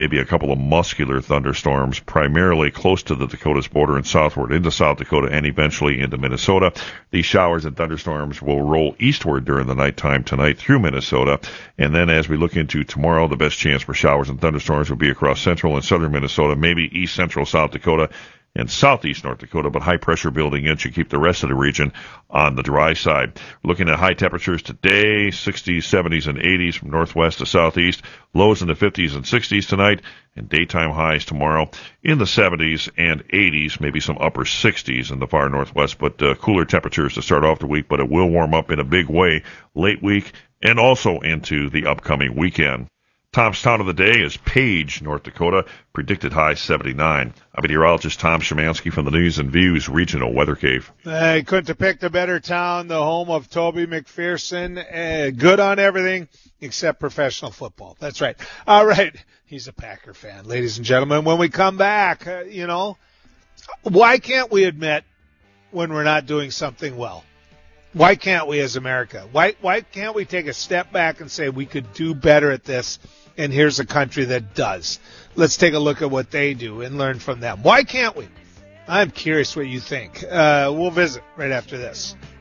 maybe a couple of muscular thunderstorms, primarily close to the Dakotas border and southward into South Dakota and eventually into Minnesota. These showers and thunderstorms will roll eastward during the nighttime tonight through Minnesota. And then as we look into tomorrow, the best chance for showers and thunderstorms will be across central and southern Minnesota, maybe east central South Dakota and southeast North Dakota, but high pressure building in should keep the rest of the region on the dry side. Looking at high temperatures today, 60s, 70s, and 80s from northwest to southeast, lows in the 50s and 60s tonight, and daytime highs tomorrow in the 70s and 80s, maybe some upper 60s in the far northwest, but cooler temperatures to start off the week, but it will warm up in a big way late week and also into the upcoming weekend. Tom's town of the day is Page, North Dakota, predicted high 79. I'm meteorologist Tom Szymanski from the News and Views Regional Weather Cave. I couldn't have picked a better town, the home of Toby McPherson. Good on everything except professional football. That's right. All right. He's a Packer fan, ladies and gentlemen. When we come back, why can't we admit when we're not doing something well? Why can't we as America? Why can't we take a step back and say we could do better at this? And here's a country that does. Let's take a look at what they do and learn from them. Why can't we? I'm curious what you think. We'll visit right after this.